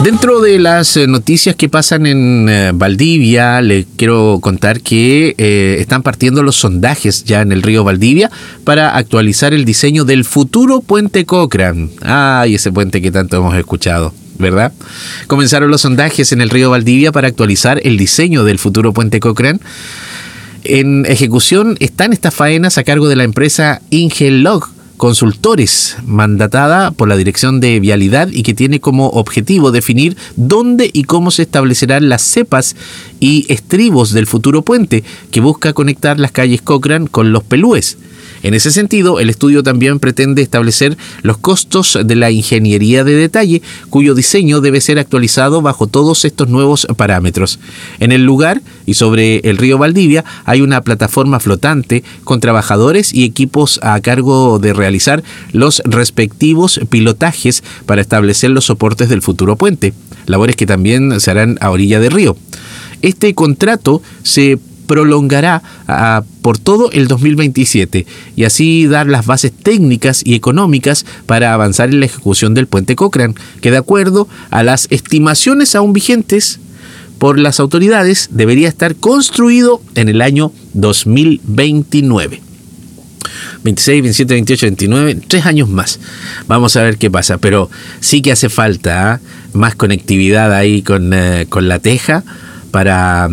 Dentro de las noticias que pasan en Valdivia, les quiero contar que están partiendo los sondajes ya en el río Valdivia para actualizar el diseño del futuro puente Cochrane. Ay, ese puente que tanto hemos escuchado, ¿verdad? Comenzaron los sondajes en el río Valdivia para actualizar el diseño del futuro puente Cochrane. En ejecución están estas faenas a cargo de la empresa Ingelog Consultores, mandatada por la Dirección de Vialidad y que tiene como objetivo definir dónde y cómo se establecerán las cepas y estribos del futuro puente, que busca conectar las calles Cochrane con Los Pelúes. En ese sentido, el estudio también pretende establecer los costos de la ingeniería de detalle, cuyo diseño debe ser actualizado bajo todos estos nuevos parámetros. En el lugar y sobre el río Valdivia hay una plataforma flotante con trabajadores y equipos a cargo de realizar los respectivos pilotajes para establecer los soportes del futuro puente, labores que también se harán a orilla del río. Este contrato se prolongará por todo el 2027 y así dar las bases técnicas y económicas para avanzar en la ejecución del puente Cochrane, que de acuerdo a las estimaciones aún vigentes por las autoridades debería estar construido en el año 2029. 26, 27, 28, 29, 3 años más. Vamos a ver qué pasa, pero sí que hace falta más conectividad ahí con la teja para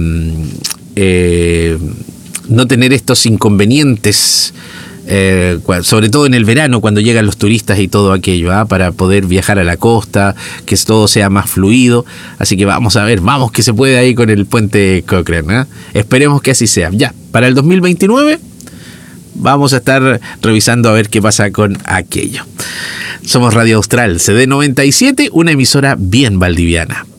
no tener estos inconvenientes, sobre todo en el verano cuando llegan los turistas y todo aquello, para poder viajar a la costa, que todo sea más fluido. Así que vamos a ver, vamos que se puede ahí con el puente Cochrane, Esperemos que así sea. Ya, para el 2029 vamos a estar revisando a ver qué pasa con aquello. Somos Radio Austral, CD 97, una emisora bien valdiviana.